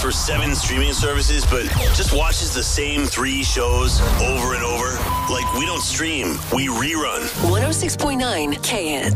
for 7 streaming services, but just watches the same 3 shows over and over? Like, we don't stream, we rerun. 106.9 KN.